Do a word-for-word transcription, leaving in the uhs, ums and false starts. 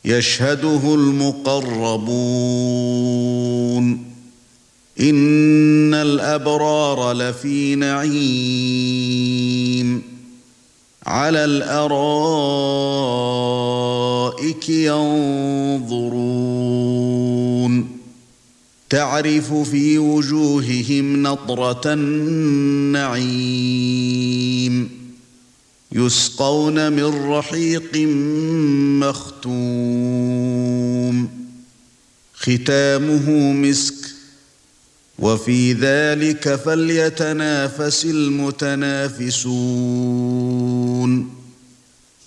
يشهده المقربون إن الأبرار لفي نعيم على الأرائك ينظرون تعرف في وجوههم نضرة النعيم يسقون من رحيق مختوم ختامه مسك وفي ذلك فليتنافس المتنافسون